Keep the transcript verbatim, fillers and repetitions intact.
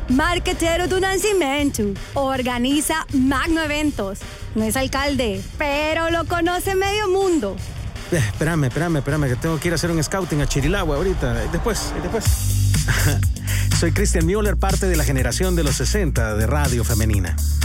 marquetero do Nascimento. Organiza Magno Eventos. No es alcalde, pero lo conoce medio mundo. Eh, espérame, espérame, espérame, que tengo que ir a hacer un scouting a Chirilagua ahorita. Después, después. Soy Christian Müller, parte de la generación de los sesenta de Radio Femenina.